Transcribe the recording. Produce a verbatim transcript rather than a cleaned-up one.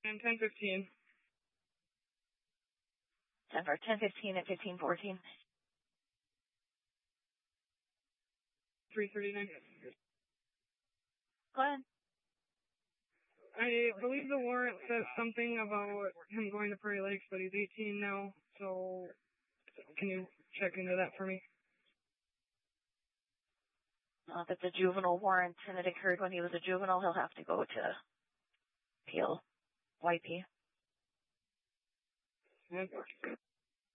And ten fifteen. Denver, ten fifteen at fifteen fourteen. three thirty-nine. Go ahead. I believe the warrant says something about him going to Prairie Lakes, but he's eighteen now, so can you check into that for me? Uh, if it's a juvenile warrant and it occurred when he was a juvenile, he'll have to go to Peel, Y P. Yeah.